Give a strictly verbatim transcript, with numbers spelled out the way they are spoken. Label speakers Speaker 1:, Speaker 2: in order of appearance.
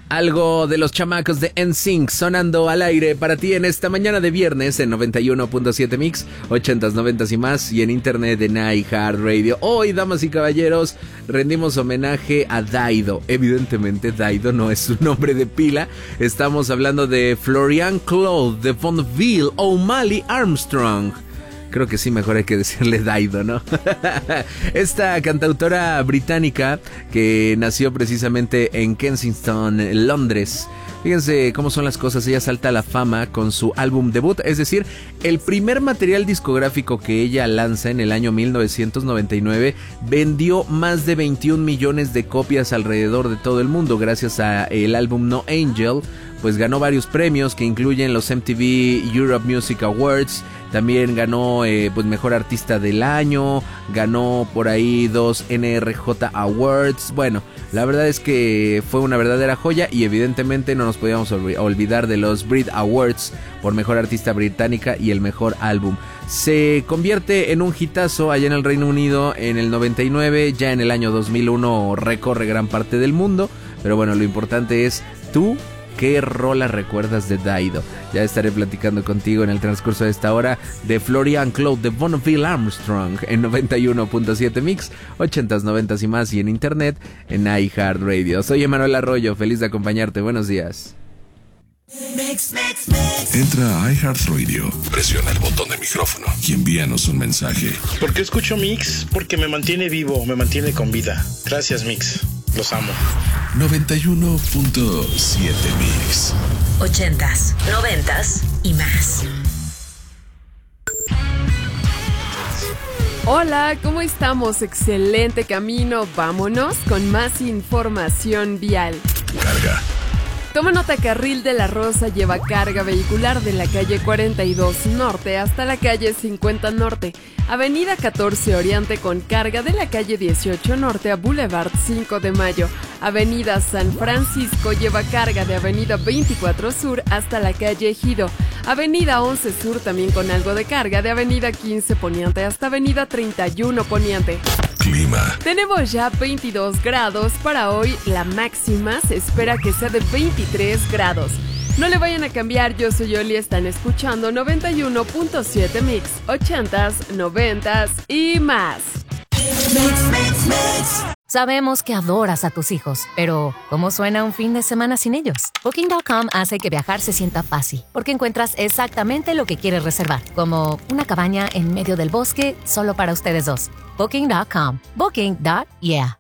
Speaker 1: Algo de los chamacos de N Sync sonando al aire para ti en esta mañana de viernes en noventa y uno punto siete Mix, ochentas, noventas y más, y en internet en iHeartRadio. Hoy, damas y caballeros, rendimos homenaje a Dido. Evidentemente Dido no es su nombre de pila. Estamos hablando de Florian Claude de Bonneville O'Malley Armstrong. Creo que sí, mejor hay que decirle Dido, ¿no? Esta cantautora británica que nació precisamente en Kensington, Londres. Fíjense cómo son las cosas, ella salta a la fama con su álbum debut, es decir, el primer material discográfico que ella lanza en el año mil novecientos noventa y nueve vendió más de veintiún millones de copias alrededor de todo el mundo gracias a el álbum No Angel. Pues ganó varios premios que incluyen los M T V Europe Music Awards. También ganó eh, pues mejor artista del año, ganó por ahí dos N R J Awards. Bueno, la verdad es que fue una verdadera joya y evidentemente no nos podíamos olv- olvidar de los Brit Awards por mejor artista británica y el mejor álbum. Se convierte en un hitazo allá en el Reino Unido en el noventa y nueve, ya en el año dos mil uno recorre gran parte del mundo, pero bueno, lo importante es tú. ¿Qué rola recuerdas de Dido? Ya estaré platicando contigo en el transcurso de esta hora de Florian Claude de Bonneville Armstrong en noventa y uno punto siete Mix, ochentas, noventas y más, y en internet en iHeartRadio. Soy Emanuel Arroyo, feliz de acompañarte. Buenos días.
Speaker 2: Mix, mix, mix. Entra a iHeartRadio, presiona el botón de micrófono y envíanos un mensaje.
Speaker 3: ¿Por qué escucho Mix? Porque me mantiene vivo, me mantiene con vida. Gracias, Mix. Los amo.
Speaker 2: noventa y uno punto siete Mix.
Speaker 4: Ochentas, noventas y más.
Speaker 5: Hola, ¿cómo estamos? Excelente camino. Vámonos con más información vial.
Speaker 2: Carga.
Speaker 5: Toma nota, carril de la Rosa lleva carga vehicular de la calle cuarenta y dos Norte hasta la calle cincuenta Norte, avenida catorce Oriente con carga de la calle dieciocho Norte a Boulevard cinco de Mayo, avenida San Francisco lleva carga de avenida veinticuatro Sur hasta la calle Ejido, avenida once Sur también con algo de carga de avenida quince Poniente hasta avenida treinta y uno Poniente.
Speaker 2: Clima.
Speaker 5: Tenemos ya veintidós grados para hoy, la máxima se espera que sea de veintitrés grados. No le vayan a cambiar, yo soy Oli, están escuchando noventa y uno punto siete Mix, ochentas, noventas y más.
Speaker 4: Mix, mix, mix. Sabemos que adoras a tus hijos, pero ¿cómo suena un fin de semana sin ellos? Booking punto com hace que viajar se sienta fácil, porque encuentras exactamente lo que quieres reservar, como una cabaña en medio del bosque solo para ustedes dos. Booking punto com. Booking. Yeah.